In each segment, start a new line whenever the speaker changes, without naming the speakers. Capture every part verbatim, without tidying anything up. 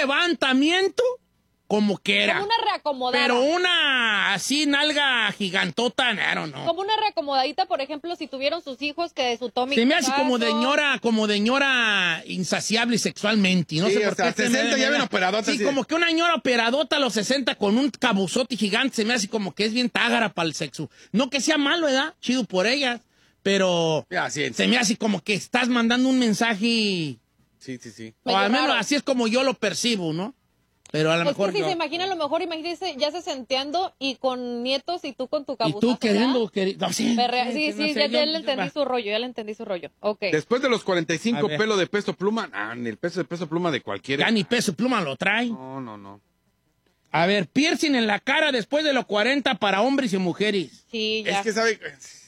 levantamiento como que era.
Como una reacomodada.
Pero una así, nalga gigantota, no, no.
Como una reacomodadita, por ejemplo, si tuvieron sus hijos que de su Tommy.
Se me hace como de ñora, como de ñora insaciable sexualmente. No
sí,
sé por
o sea,
qué.
sesenta ya ven operadotas.
Sí, como que una ñora operadota a los sesenta con un cabuzote gigante se me hace como que es bien tágara para el sexo. No que sea malo, ¿verdad? Chido por ellas. Pero
ya, sí,
se me hace como que estás mandando un mensaje.
Sí, sí, sí.
O al menos así es como yo lo percibo, ¿no? Pero a lo
pues
mejor.
Que si
yo,
se imagina, a lo mejor, imagínese ya se senteando y con nietos y tú con tu cabuzazo.
Y tú queriendo. queri- no, sí,
Perrea-
sí,
sí,
no
sí,
sé,
ya,
yo-
ya le
yo-
entendí
va.
su rollo, ya le entendí su rollo. Ok.
Después de los cuarenta y
A
cinco
ver.
pelo de peso pluma, ah, ni el peso de peso pluma de cualquiera.
Ya ni peso pluma lo trae.
No, no, no.
A ver, piercing en la cara después de los cuarenta para hombres y mujeres.
Sí, ya.
Es que sabe.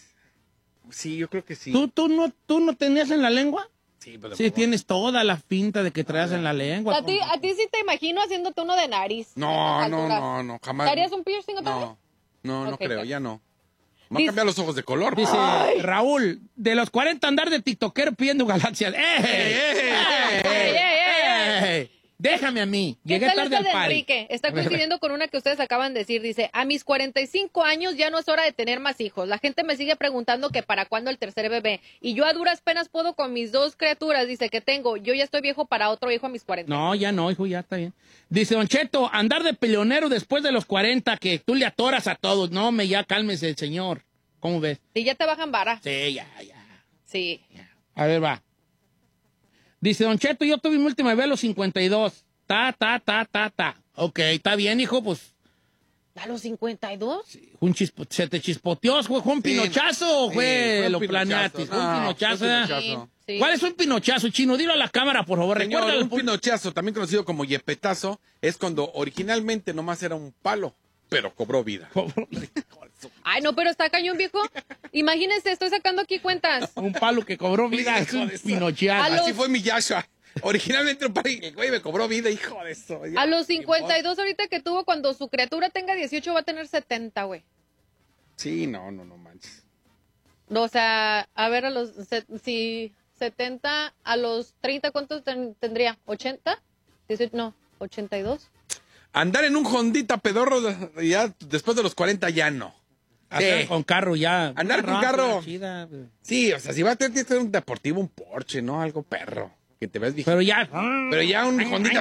Sí, yo creo que sí.
¿Tú, tú, no, ¿Tú no tenías en la lengua?
Sí, pero
Sí, tienes toda la pinta de que traes en la lengua.
A ti, a ti sí te imagino haciéndote uno de nariz. a
No,
estas
no,
alturas.
no, no, jamás.
¿Te harías un piercing otra vez?
No, no, no
Ok,
creo,
ok.
ya no. Me
Dice-
a cambiar los ojos de color.
Dice Raúl, de los cuarenta andar de tiktokero pidiendo galaxias. ¡Eh! ¡Eh!
ey, ey!
¡Eh! Déjame a mí.
¿Qué
Llegué
tal
tarde
esta
al
de
party.
Enrique? Está coincidiendo con una que ustedes acaban de decir. Dice, a mis cuarenta y cinco años ya no es hora de tener más hijos. La gente me sigue preguntando que para cuándo el tercer bebé. Y yo a duras penas puedo con mis dos criaturas, dice, que tengo. Yo ya estoy viejo para otro hijo a mis cuarenta.
No, ya no, hijo, ya está bien. Dice Don Cheto, andar de peleonero después de los cuarenta, que tú le atoras a todos. No, me ya cálmese el señor. ¿Cómo ves?
Y ya te bajan vara.
Sí, ya, ya.
Sí.
A ver, va. Dice Don Cheto, yo tuve mi última bebé a los cincuenta y dos. Ta, ta, ta, ta, ta. Ok, está bien, hijo, pues.
¿A los cincuenta y dos?
Un chispo, ¿Se te chispoteó? ¿Fue, fue un
Sí,
pinochazo o
sí,
fue
fue un
lo
pinochazo.
planeaste? Fue un
No,
pinochazo,
fue un
¿verdad?
pinochazo.
Sí, sí.
¿Cuál es un pinochazo, Chino? Dilo a la cámara, por favor.
Señor,
Recuerda
un pinochazo, también conocido como yepetazo, es cuando originalmente nomás era un palo, pero cobró vida.
Ay, no, pero está cañón, viejo. Imagínense, estoy sacando aquí cuentas.
Un palo que cobró vida es
Hijo
un
de esa-
pinochazo.
A los-
Así fue mi Yashua. Originalmente un palo y el güey me cobró vida, hijo de eso. Ya,
A los
ni
cincuenta y dos ahorita que tuvo, cuando su criatura tenga dieciocho, va a tener setenta, güey.
modo. Sí, no, no, no manches.
O sea, a ver, a los, se- si setenta, a los treinta, ¿cuántos ten- tendría? ¿ochenta? dieciocho, no, ochenta y dos.
Andar en un Hondita pedorro ya después de los cuarenta ya no.
Andar
Sí.
con carro ya.
Andar con
Una
carro.
rápida, chida, güey.
Sí, o sea, si vas a tener que tener un deportivo, un Porsche, ¿no? Algo perro. Que te ves viejito.
Pero ya.
Pero ya un Hondita.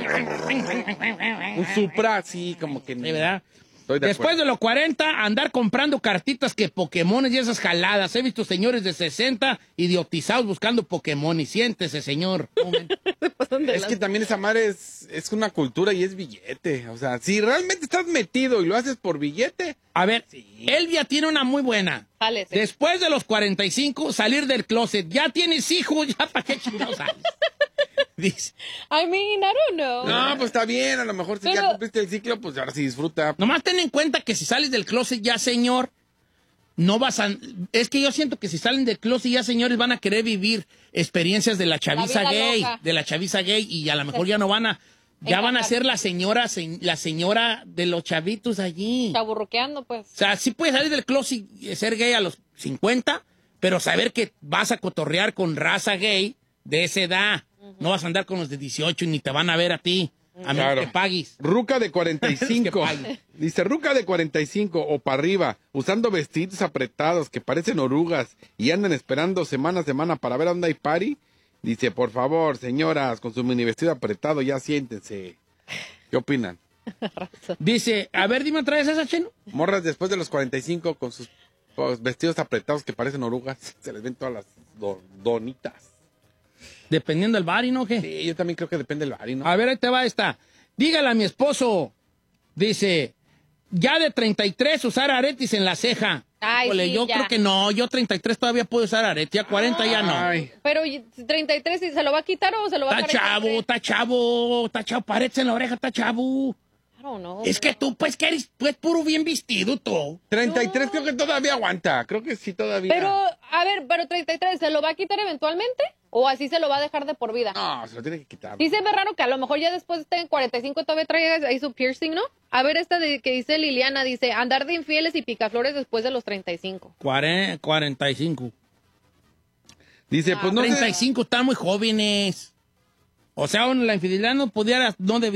Un Supra, sí, como que.
Sí, ¿verdad?
Estoy de
Después
acuerdo.
de los cuarenta, andar comprando cartitas que Pokémones y esas jaladas. He visto señores de sesenta idiotizados buscando Pokémon. Y siéntese, señor. Un momento.
Es que también esa madre es, es una cultura y es billete. O sea, si realmente estás metido y lo haces por billete.
A ver, Elvia tiene una muy buena.
Jálese.
Después de los cuarenta y cinco, salir del closet. Ya tienes hijos, ya para qué chingados sales. Dice.
I mean, I don't know.
No, pues está bien. A lo mejor si
Pero-
ya cumpliste el ciclo, pues ahora sí disfruta.
Nomás ten en cuenta que si sales del closet ya, señor, no vas a... Es que yo siento que si salen del closet ya, señores, van a querer vivir experiencias de la chaviza
vida
gay,
loca.
de la chaviza gay, y a lo mejor ya no van a... Ya van a ser la señora, se- la señora de los chavitos allí.
Chaburruqueando, pues.
O sea, sí puedes salir del closet y ser gay a los cincuenta, pero saber que vas a cotorrear con raza gay de esa edad. No vas a andar con los de dieciocho y ni te van a ver a ti, a menos
Claro.
que pagues.
Ruca de cuarenta y
Es que
cinco.
pague.
Dice Ruca de cuarenta y cinco o para arriba, usando vestidos apretados que parecen orugas y andan esperando semana a semana para ver a dónde hay party. Dice, por favor, señoras, con su mini vestido apretado, ya siéntense. ¿Qué opinan?
Dice, a ver, dime otra vez esa, Chino.
Morras después de los cuarenta y cinco con sus pues, vestidos apretados que parecen orugas. Se les ven todas las do- donitas.
Dependiendo del bar, ¿y no qué?
Sí, yo también creo que depende del bar, ¿no?
A ver, ahí te va esta. Dígale a mi esposo, dice, ya de treinta y tres usar aretes en la ceja.
Ay,
Híjole,
sí,
yo
ya.
creo que no, yo treinta y tres todavía puedo usar aretes, ya cuarenta ya no.
Ay,
Pero y- treinta y tres, ¿y se lo va a quitar o se lo va a
Está
dejar?
chavo, está chavo, está chavo, paredes en la oreja, está chavo.
I don't know.
Es que tú, pues, que eres, pues, puro bien vestido tú.
treinta y tres creo que todavía aguanta. Creo que sí todavía.
Pero, a ver, pero treinta y tres, ¿se lo va a quitar eventualmente? ¿O así se lo va a dejar de por vida?
No, se lo tiene que quitar.
Sí se ve raro que a lo mejor ya después esté en cuarenta y cinco todavía traiga ahí su piercing, ¿no? A ver esta de que dice Liliana, dice, andar de infieles y picaflores después de los treinta y cinco.
Cuare- cuarenta y cinco.
Dice,
Ah,
pues no sé.
treinta y cinco están muy jóvenes. O sea, la infidelidad no pudiera, no debía